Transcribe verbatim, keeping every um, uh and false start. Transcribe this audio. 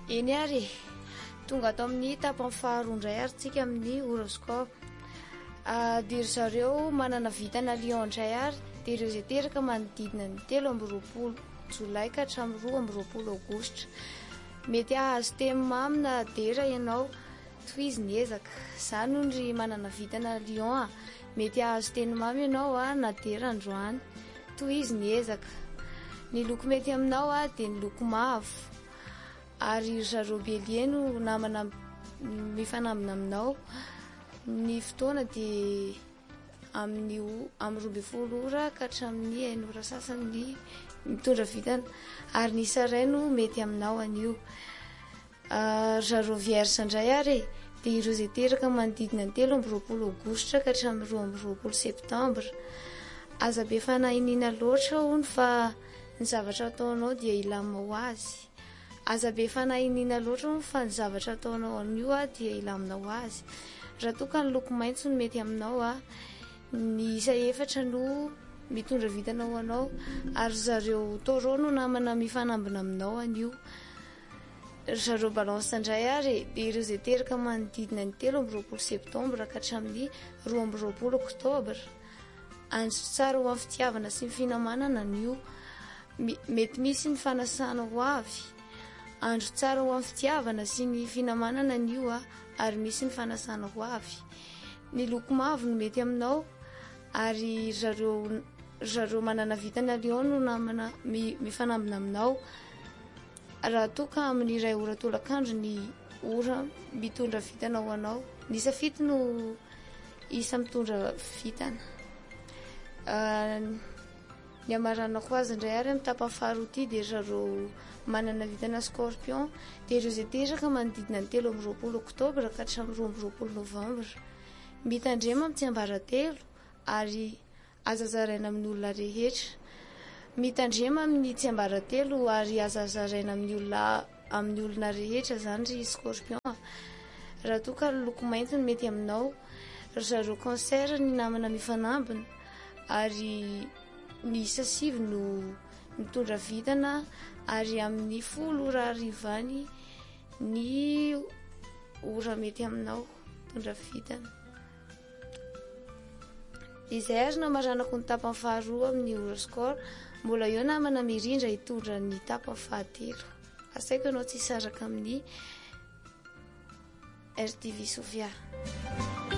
Eny ary tonga ato amin'ny tapany faharoandray ary tsika amin'ny horoscope. Dia ry zareo manana vitana lion indray ary dia ireo izay teraka manodidina ny telo amby roapolo jolay ka hatramin'ny roa amby roapolo aogositra. Mety ahazo teny mamy na dera ianao, tohizo ny ezaka. Izany hono ry manana vitana lion a, mety ahazo teny mamy ianao a na dera androany, tohizo ny ezaka. Ny loko mety aminao a dia ny loko mavo. Ary zareo bélier no namana mifanambina aminao. Ny fotoana dia amin'ny amin'ny roa ambin'ny folo ora ka hatramin'ny enina ora sasany ny mitondra vitana. Ary ny saray no mety aminao anio. Zareo vierge indray ary dia ireo izay teraka manodidina ny telo amby roapolo aogositra ka hatramin'ny roa amby roapolo septambra. Aza be fanahiniana loatra hono fa ny zavatra ataonao dia ilaminao ho azy. Aza be fanahiniana loatra hono fa ny zavatra ataonao anio a dia ilaminao ho azy. Raha toa ka ny loko maitso no mety aminao a, ny isa efatra no mitondra vitana ho anao. Ary zareo taureau no namana mifanambina aminao anio. Zareo balance indray ary dia ireo izay teraka manodidina ny telo amby roapolo septambra ka hatramin'ny roa amby roapolo oktobra. Andro tsara ho amin'ny fitiavana sy ny finamanana anio. Mety misy ny fanasana ho avy. Andro tsara ho amin'ny fitiavana sy ny finamanana anio a, ary misy ny fanasana ho avy. Ny loko mavo no mety aminao ary zareo zareo manana vitana lion no namana mifanambina aminao. Raha toa ka amin'ny iray ora tolakandro ny ora mitondra vitana ho anao, ny isa fito no isa mitondra vitana. Ny amaranako azy indray ary amin'ny tapany faharoa ity dia zareo manana vitana scorpion dia ireo izay teraka manodidina ny telo amby roapolo oktobra ka hatramin'ny roa amby roapolo novambra. Mitandrema amin'ny tsiambaratelo ary aza zaraina amin'ny olona rehetra. Mitandrema amin'ny tsiambaratelo ary aza zaraina amin'ny olona amin'ny olona rehetra zany ry scorpion. Raha toa ka loko mainty no mety aminao, zareo cancer ny namana mifanambina ary ny isa sivy no mitondra vitana ary amin'ny folo ora arivany ny ora mety aminao mitondra vitana. Izay ary namaranako ny tapany faharoa amin'ny horoscope. Mbola eo namana mirindra hitondra ny tapany fahatelo. Asaiko ianao tsy hisaraka amin'ny R T V Sofia.